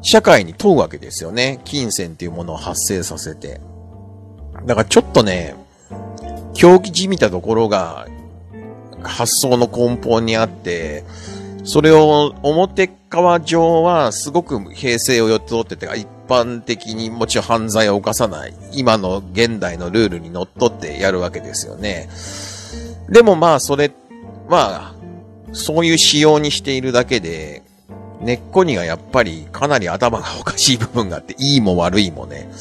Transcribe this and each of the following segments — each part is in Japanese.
社会に問うわけですよね。金銭っていうものを発生させて。だからちょっとね、狂気じみたところが発想の根本にあって、それを表側上はすごく平成を装ってて、一般的にもちろん犯罪を犯さない、今の現代のルールにのっとってやるわけですよね。でもまあそれ、まあ、そういう仕様にしているだけで、根っこにはやっぱりかなり頭がおかしい部分があって、いいも悪いもね。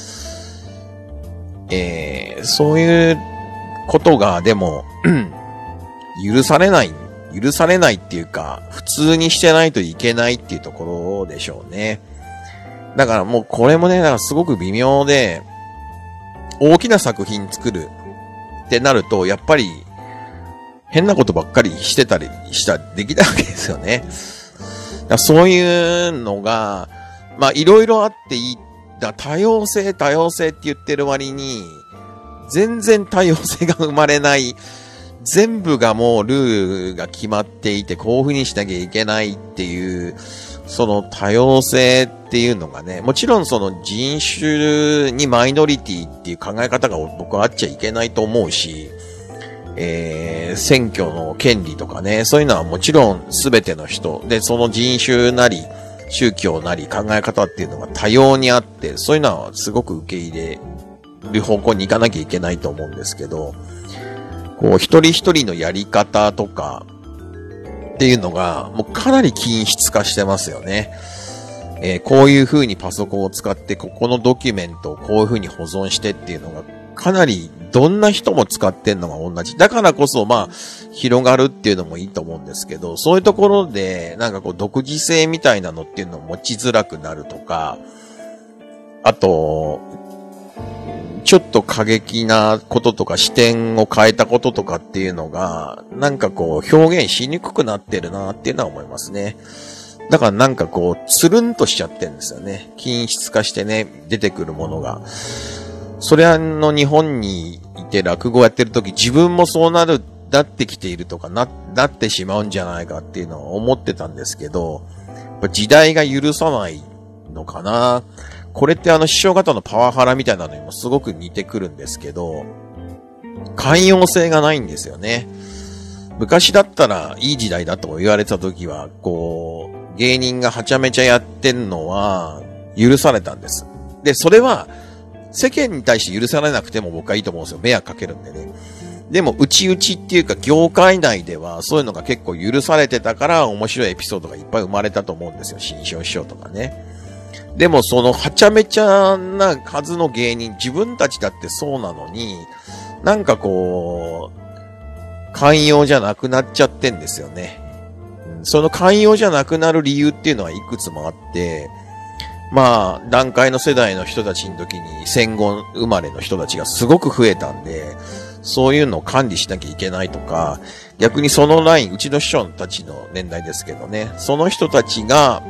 そういうことがでも、許されないっていうか、普通にしてないといけないっていうところでしょうね。だからもうこれもね、だからすごく微妙で、大きな作品作るってなると、やっぱり変なことばっかりしてたりしたらできないわけですよね。だからそういうのが、まあいろいろあっていい。多様性って言ってる割に、全然多様性が生まれない。全部がもうルールが決まっていて、こういう風にしなきゃいけないっていう、その多様性っていうのがね、もちろんその人種にマイノリティっていう考え方が僕はあっちゃいけないと思うし、選挙の権利とかね、そういうのはもちろん全ての人で、その人種なり宗教なり考え方っていうのが多様にあって、そういうのはすごく受け入れる方向に行かなきゃいけないと思うんですけど、こう一人一人のやり方とかっていうのがもうかなり均質化してますよね。こういう風にパソコンを使ってここのドキュメントをこういう風に保存してっていうのがかなりどんな人も使ってんのが同じ。だからこそまあ広がるっていうのもいいと思うんですけど、そういうところでなんかこう独自性みたいなのっていうのを持ちづらくなるとか、あとちょっと過激なこととか視点を変えたこととかっていうのがなんかこう表現しにくくなってるなっていうのは思いますね。だからなんかこうつるんとしちゃってるんですよね。均質化してね、出てくるものが。それ日本にいて落語やってる時自分もそうなってきているとかなってしまうんじゃないかっていうのを思ってたんですけど、時代が許さないのかな。これって師匠方のパワハラみたいなのにもすごく似てくるんですけど、寛容性がないんですよね。昔だったらいい時代だと言われた時は、こう、芸人がはちゃめちゃやってんのは許されたんです。で、それは世間に対して許されなくても僕はいいと思うんですよ。迷惑かけるんでね。でも、内々っていうか業界内ではそういうのが結構許されてたから面白いエピソードがいっぱい生まれたと思うんですよ。新庄師匠とかね。でもそのはちゃめちゃな数の芸人、自分たちだってそうなのに、なんかこう、寛容じゃなくなっちゃってんですよね。その寛容じゃなくなる理由っていうのはいくつもあって、まあ、段階の世代の人たちの時に戦後生まれの人たちがすごく増えたんで、そういうのを管理しなきゃいけないとか、逆にそのライン、うちの師匠たちの年代ですけどね、その人たちが、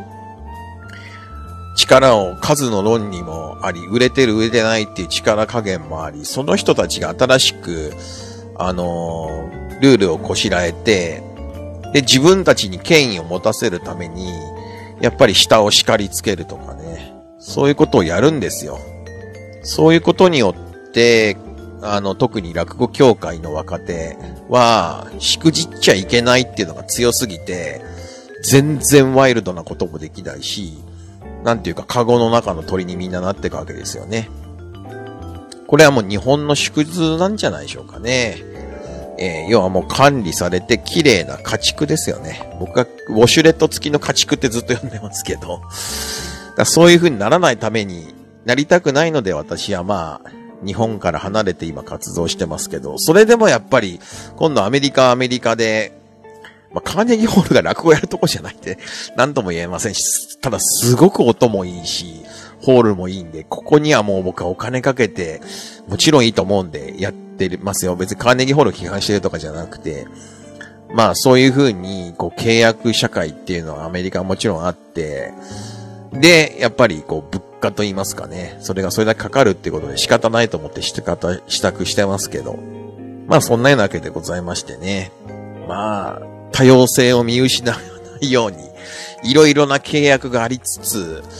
力を数の論にもあり、売れてる売れてないっていう力加減もあり、その人たちが新しく、ルールをこしらえて、で、自分たちに権威を持たせるために、やっぱり下を叱りつけるとかね、そういうことをやるんですよ。そういうことによって、特に落語協会の若手は、しくじっちゃいけないっていうのが強すぎて、全然ワイルドなこともできないし、なんていうか、カゴの中の鳥にみんななっていくわけですよね。これはもう日本の縮図なんじゃないでしょうかね。要はもう管理されて綺麗な家畜ですよね。僕はウォシュレット付きの家畜ってずっと呼んでますけど。だそういう風にならないためになりたくないので私はまあ、日本から離れて今活動してますけど、それでもやっぱり今度アメリカで、まあ、カーネギーホールが落語やるとこじゃないって何とも言えませんし、ただすごく音もいいし、ホールもいいんで、ここにはもう僕はお金かけて、もちろんいいと思うんでやってますよ。別にカーネギーホールを批判してるとかじゃなくて、まあそういう風にこう契約社会っていうのはアメリカはもちろんあって、で、やっぱりこう物価と言いますかね、それだけかかるってことで仕方ないと思って支度してますけど、まあそんなようなわけでございましてね。まあ、多様性を見失わないように、いろいろな契約がありつつ、